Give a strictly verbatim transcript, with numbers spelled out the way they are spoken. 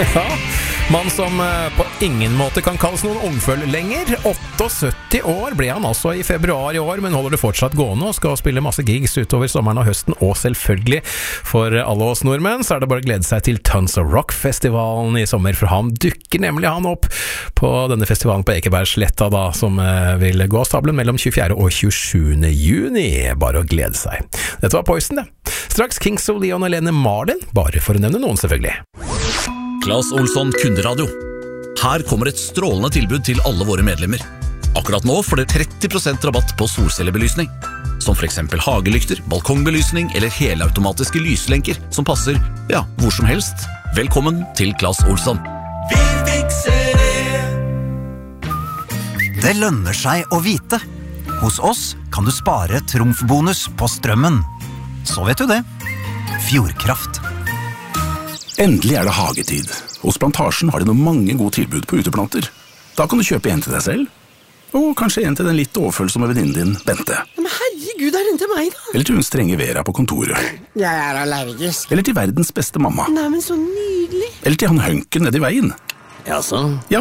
Ja, mann som på ingen måte kan kalles noen ungføl lenger. åttiåtte år ble han altså i februar i år, men holder det fortsatt gående og skal spille masse gigs utover sommeren og høsten, og selvfølgelig for alle oss nordmenn så er det bare å glede seg til Tons of Rock-festivalen i sommer, for han dukker nemlig han opp på denne festivalen på Ekebergsletta da, som vil gå av stabelen mellom tjuefjerde og tjuesjuende juni. Bare å glede seg. Dette var Poison, det. Straks Kings of Leon og Lene Marlin, bare for å nevne noen selvfølgelig. Claes Olsson Kunderadio. Her kommer et strålende tilbud til alle våre medlemmer. Akkurat nå får dere tretti prosent rabatt på solcellebelysning, som for eksempel hagelykter, balkongbelysning eller helautomatiske lyslenker som passer, ja, hvor som helst. Velkommen til Claes Olsson. Vi fikser det! Det lønner seg å vite. Hos oss kan du spare trumfbonus på strømmen. Så vet du det. Fjordkraft. Endelig er det hagetid. Hos Plantasjen har de noen mange gode tilbud på uteplanter. Da kan du kjøpe en til deg selv, og kanskje en til den litt overfølsomme venninnen din, Bente. Men herregud, er den til meg da? Eller til hun strenge Vera på kontoret. Jeg er allergisk. Eller til verdens beste mamma. Nei, men så nydelig. Eller til han hønken nede i veien. Jaså? Ja,